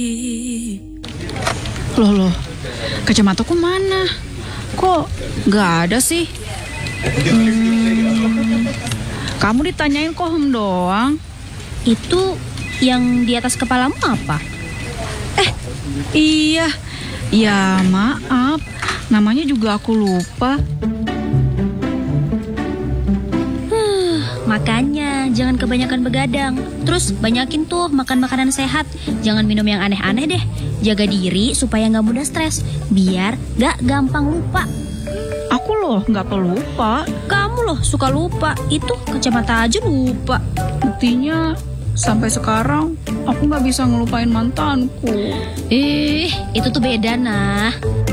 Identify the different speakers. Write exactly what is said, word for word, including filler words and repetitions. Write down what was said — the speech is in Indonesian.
Speaker 1: Loh loh, kacamataku mana? Kok nggak ada sih? Hmm, kamu ditanyain kok hem doang.
Speaker 2: Itu yang di atas kepalamu apa?
Speaker 1: Eh, iya. Ya maaf, namanya juga aku lupa.
Speaker 2: Makanya jangan kebanyakan begadang. Terus banyakin tuh makan makanan sehat. Jangan minum yang aneh-aneh deh. Jaga diri supaya gak mudah stres. Biar gak gampang lupa.
Speaker 1: Aku loh gak pelupa.
Speaker 2: Kamu loh suka lupa. Itu kacamata aja lupa.
Speaker 1: Buktinya sampai sekarang aku gak bisa ngelupain mantanku.
Speaker 2: Eh, itu tuh beda nah.